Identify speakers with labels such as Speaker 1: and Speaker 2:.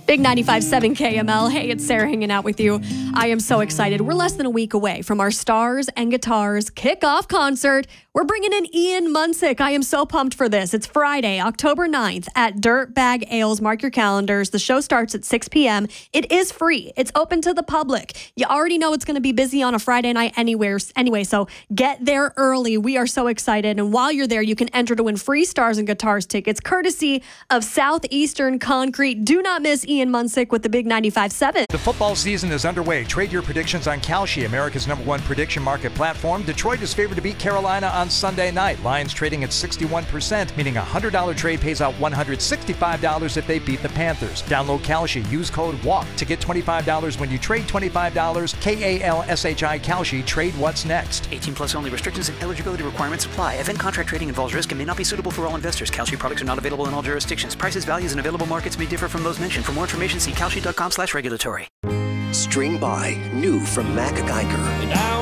Speaker 1: Big 95.7 KML. Hey, it's Sarah hanging out with you. I am so excited. We're less than a week away from our Stars and Guitars kickoff concert. We're bringing in Ian Munsick. I am so pumped for this. It's Friday, October 9th at Dirtbag Ales. Mark your calendars. The show starts at 6 p.m. It is free. It's open to the public. You already know it's going to be busy on a Friday night anyway, so get there early. We are so excited. And while you're there, you can enter to win free Stars and Guitars tickets courtesy of Southeastern Concrete. Do not miss Ian Munsick with the Big 95.7.
Speaker 2: The football season is underway. Trade your predictions on Kalshi, America's #1 prediction market platform. Detroit is favored to beat Carolina on Sunday night. Lions trading at 61%, meaning a $100 trade pays out $165 if they beat the Panthers. Download Kalshi. Use code WALK to get $25 when you trade $25. KALSHI Kalshi. Trade what's next.
Speaker 3: 18 plus only. Restrictions and eligibility requirements apply. Event contract trading involves risk and may not be suitable for all investors. Kalshi products are not available in all jurisdictions. Prices, values, and available markets may differ from those mentioned. For more information, see kalshi.com/regulatory.
Speaker 4: String by, new from Mac Geiger.